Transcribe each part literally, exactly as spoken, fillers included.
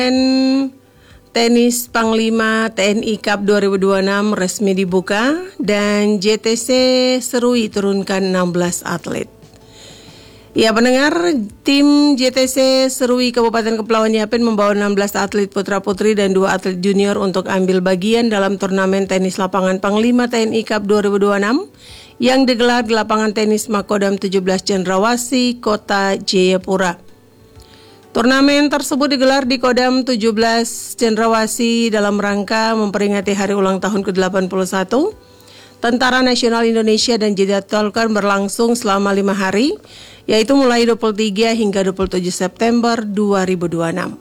Tenis Panglima T N I Cup dua ribu dua puluh enam resmi dibuka dan J T C Serui turunkan enam belas atlet. Ya pendengar, tim J T C Serui Kabupaten Kepulauan Yapen membawa enam belas atlet putra-putri dan dua atlet junior untuk ambil bagian dalam turnamen tenis lapangan Panglima T N I Cup dua ribu dua puluh enam yang digelar di lapangan tenis Makodam tujuh belas Cendrawasih, Kota Jayapura. Turnamen tersebut digelar di Kodam tujuh belas Cendrawasih dalam rangka memperingati hari ulang tahun ke delapan puluh satu Tentara Nasional Indonesia dan dijadwalkan berlangsung selama lima hari, yaitu mulai dua puluh tiga hingga dua puluh tujuh September dua ribu dua puluh enam.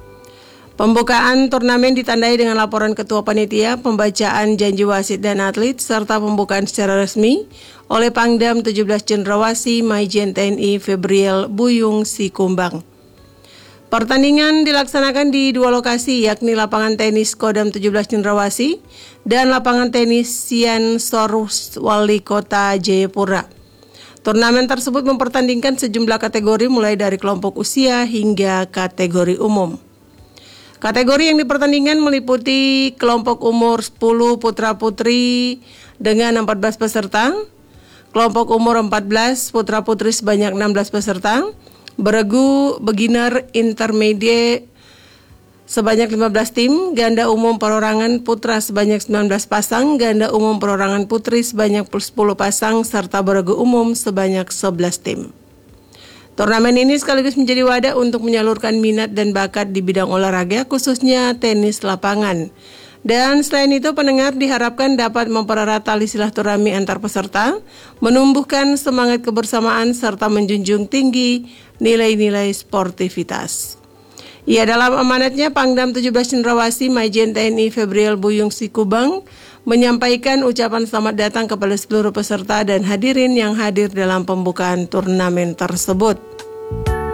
Pembukaan turnamen ditandai dengan laporan Ketua Panitia, pembacaan janji wasit dan atlet, serta pembukaan secara resmi oleh Pangdam tujuh belas Cendrawasih Maijen T N I Febriel Buyung Sikumbang. Pertandingan dilaksanakan di dua lokasi, yakni lapangan tenis Kodam tujuh belas Cendrawasih dan lapangan tenis Sian Sorus Wali Kota Jayapura. Turnamen tersebut mempertandingkan sejumlah kategori mulai dari kelompok usia hingga kategori umum. Kategori yang dipertandingkan meliputi kelompok umur sepuluh putra-putri dengan empat belas peserta, kelompok umur empat belas putra-putri sebanyak enam belas peserta, beregu, beginner, intermediate sebanyak lima belas tim, ganda umum perorangan putra sebanyak sembilan belas pasang, ganda umum perorangan putri sebanyak sepuluh pasang, serta beregu umum sebanyak sebelas tim. Turnamen ini sekaligus menjadi wadah untuk menyalurkan minat dan bakat di bidang olahraga, khususnya tenis lapangan. Dan selain itu, pendengar diharapkan dapat mempererat tali silaturahmi antar peserta, menumbuhkan semangat kebersamaan, serta menjunjung tinggi nilai-nilai sportivitas. Ya, dalam amanatnya, Pangdam tujuh belas Cendrawasih Maijen T N I Febriel Buyung Sikumbang menyampaikan ucapan selamat datang kepada seluruh peserta dan hadirin yang hadir dalam pembukaan turnamen tersebut.